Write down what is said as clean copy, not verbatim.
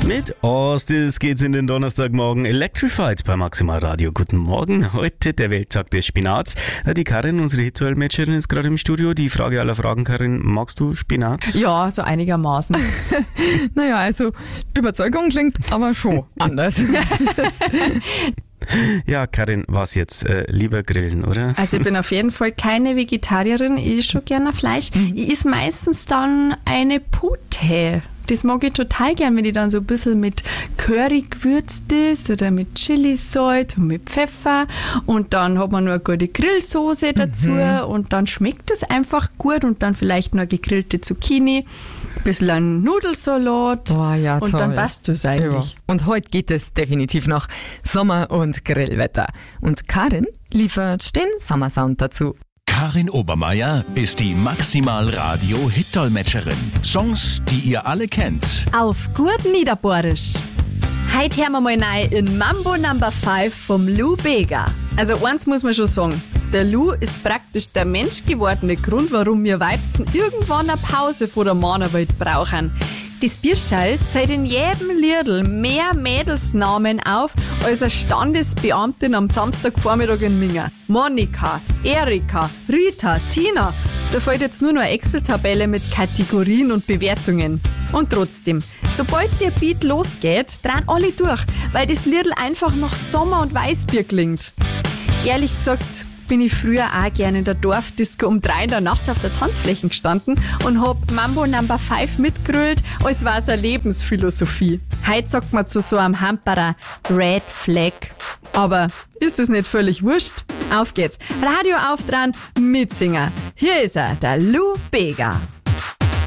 Mit Ostis geht's in den Donnerstagmorgen Electrified bei Maximal Radio. Guten Morgen, heute der Welttag des Spinats. Die Karin, unsere Hit-Matcherin, ist gerade im Studio. Die Frage aller Fragen, Karin, magst du Spinat? Ja, so einigermaßen. Naja, also Überzeugung klingt aber schon anders. Ja, Karin, was jetzt? Lieber grillen, oder? Also ich bin auf jeden Fall keine Vegetarierin, ich esse schon gerne Fleisch. Ich esse meistens dann eine Pute. Das mag ich total gern, wenn ich dann so ein bisschen mit Curry gewürzt ist oder mit Chili-Salz und mit Pfeffer und dann hat man noch eine gute Grillsoße dazu und dann schmeckt es einfach gut und dann vielleicht noch eine gegrillte Zucchini, ein bisschen ein Nudelsalat Ja, und toll. dann passt es eigentlich. Ja. Und heute geht es definitiv noch Sommer- und Grillwetter. Und Karin liefert den Sommersound dazu. Karin Obermeier ist die Maximal Radio Hit-Dolmetscherin. Songs, die ihr alle kennt. Auf gut Niederbohrisch. Heute hören wir mal rein in Mambo No. 5 vom Lou Bega. Also eins muss man schon sagen, der Lou ist praktisch der menschgewordene Grund, warum wir Weibsen irgendwann eine Pause vor der Männerwelt brauchen. Das Bierschall zählt in jedem Liedl mehr Mädelsnamen auf als eine Standesbeamtin am Samstagvormittag in Minga. Monika, Erika, Rita, Tina. Da fällt jetzt nur noch eine Excel-Tabelle mit Kategorien und Bewertungen. Und trotzdem, sobald der Beat losgeht, drehen alle durch, weil das Liedl einfach nach Sommer und Weißbier klingt. Ehrlich gesagt bin ich früher auch gerne in der Dorfdisco um 3 in der Nacht auf der Tanzfläche gestanden und hab Mambo No. 5 mitgerüllt, als war es eine Lebensphilosophie. Heute sagt man zu so einem Hamperer Red Flag. Aber ist es nicht völlig wurscht? Auf geht's. Radio aufdrehen, mitsingen. Hier ist er, der Lou Bega.